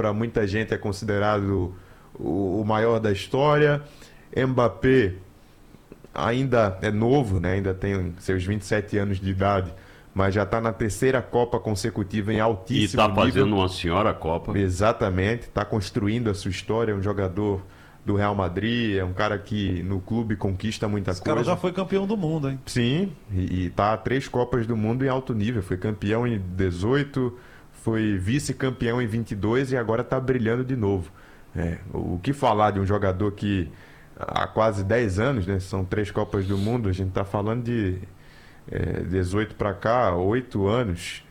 para muita gente é considerado o maior da história. Mbappé ainda é novo, né? Ainda tem seus 27 anos de idade, mas já está na terceira Copa consecutiva em E altíssimo está nível. fazendo uma senhora Copa. Exatamente, está construindo a sua história, é um jogador do Real Madrid, é um cara que no clube conquista muita Esse cara coisa. já foi campeão do mundo, hein? Sim, e tá a 3 Copas do Mundo em alto nível. Foi campeão em 18, foi vice-campeão em 22 e agora tá brilhando de novo. O que falar de um jogador que há quase 10 anos, né? São 3 Copas do Mundo, a gente tá falando de 18 para cá, 8 anos.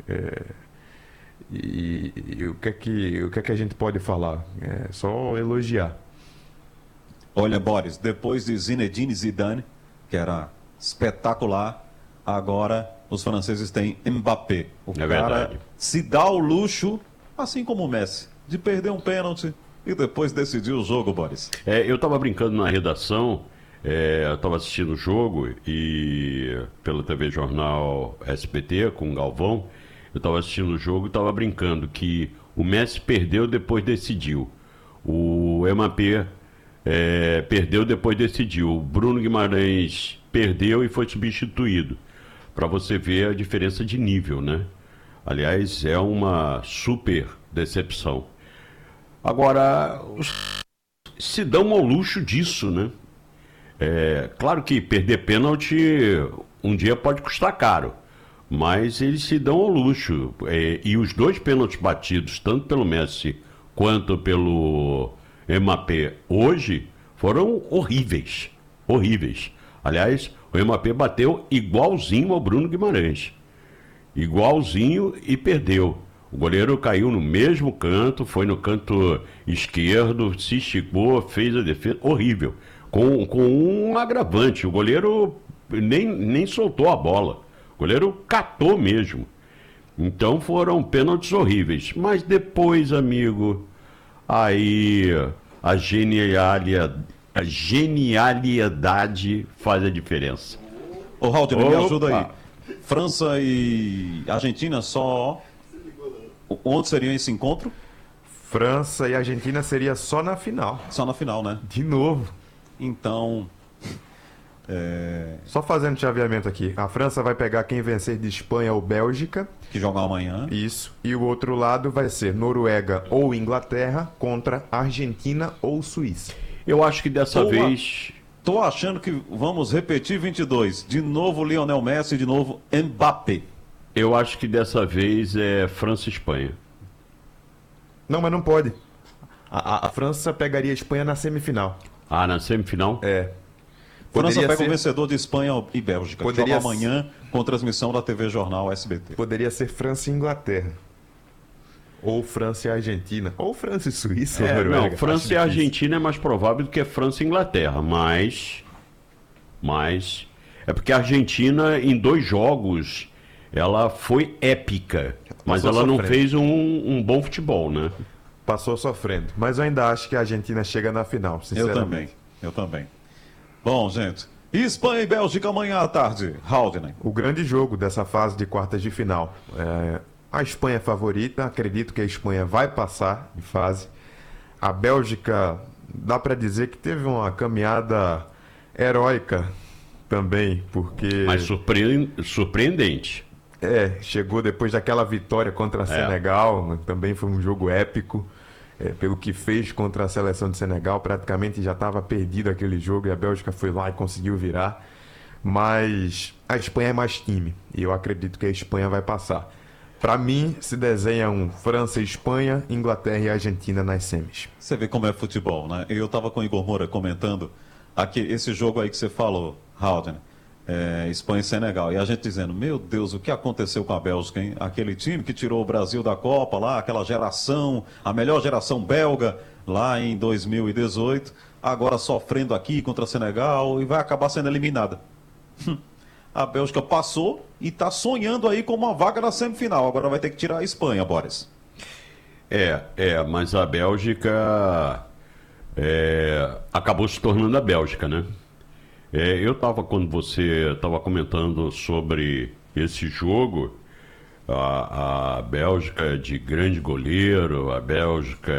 E o que é que a gente pode falar? É só elogiar. Olha, Boris, depois de Zinedine Zidane, que era espetacular, agora os franceses têm Mbappé. O cara verdade. se dá o luxo, assim como o Messi, de perder um pênalti e depois decidir o jogo, Boris. Eu estava brincando na redação, eu estava assistindo o jogo e pela TV Jornal SBT com o Galvão, eu estava assistindo o jogo e estava brincando que o Messi perdeu, depois decidiu. O Mbappé perdeu, depois decidiu. O Bruno Guimarães perdeu e foi substituído. Para você ver a diferença de nível, né? Aliás, é uma super decepção. Agora, se dão ao luxo disso, né? Claro que perder pênalti um dia pode custar caro, mas eles se dão ao luxo. E os 2 pênaltis batidos, tanto pelo Messi quanto pelo Mbappé, hoje, foram horríveis. Horríveis. Aliás, o Mbappé bateu igualzinho ao Bruno Guimarães. Igualzinho e perdeu. O goleiro caiu no mesmo canto, foi no canto esquerdo, se esticou, fez a defesa. Horrível. Com um agravante. O goleiro nem soltou a bola. O goleiro catou mesmo. Então foram pênaltis horríveis. Mas depois, amigo, aí a genialidade faz a diferença. Ô, Haldner, me ajuda aí. Opa. França e Argentina só... Onde seria esse encontro? França e Argentina seria só na final. Só na final, né? De novo. Então, Só fazendo chaveamento aqui. A França vai pegar quem vencer de Espanha ou Bélgica. que jogar amanhã. Isso. E o outro lado vai ser Noruega ou Inglaterra contra Argentina ou Suíça. Eu acho que dessa Boa. vez... Tô achando que vamos repetir 22. De novo Lionel Messi, de novo Mbappé. Eu acho que dessa vez é França e Espanha. Não, mas não pode. A França pegaria a Espanha na semifinal. Ah, na semifinal? França Poderia pega ser- o vencedor de Espanha e Bélgica. Poderia Joga amanhã com transmissão da TV Jornal SBT. Poderia ser França e Inglaterra. Ou França e Argentina. Ou França e Suíça. ou Não, Noruega. França Acho e difícil. Argentina é mais provável do que França e Inglaterra, mas é porque a Argentina em 2 jogos ela foi épica, mas Passou ela não sofrendo. fez um bom futebol, né? Passou sofrendo. Mas eu ainda acho que a Argentina chega na final, Eu sinceramente. também. Eu também. Bom, gente. Espanha e Bélgica amanhã à tarde. Haldner. O grande jogo dessa fase de quartas de final. A Espanha é favorita, acredito que a Espanha vai passar de fase. A Bélgica, dá para dizer que teve uma caminhada heróica também, porque Mas surpreendente. chegou depois daquela vitória contra a Senegal, também foi um jogo épico. Pelo que fez contra a seleção de Senegal, praticamente já estava perdido aquele jogo e a Bélgica foi lá e conseguiu virar. Mas a Espanha é mais time e eu acredito que a Espanha vai passar. Para mim, se desenha um França e Espanha, Inglaterra e Argentina nas semis. Você vê como é futebol, né? Eu estava com o Igor Moura comentando aqui, esse jogo aí que você falou, Haldner, Espanha e Senegal. E a gente dizendo, meu Deus, o que aconteceu com a Bélgica, hein? Aquele time que tirou o Brasil da Copa lá, aquela geração, a melhor geração belga lá em 2018, agora sofrendo aqui contra a Senegal e vai acabar sendo eliminada. A Bélgica passou e está sonhando aí com uma vaga na semifinal. Agora vai ter que tirar a Espanha, Boris. Mas a Bélgica acabou se tornando a Bélgica, né? Quando você estava comentando sobre esse jogo, a Bélgica de grande goleiro, a Bélgica